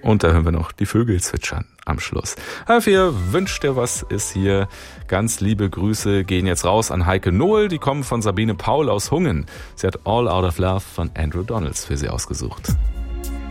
Und da hören wir noch die Vögel zwitschern am Schluss. Dafür wünscht dir was, ist hier. Ganz liebe Grüße gehen jetzt raus an Heike Nohl. Die kommen von Sabine Paul aus Hungen. Sie hat All Out of Love von Andrew Donalds für sie ausgesucht.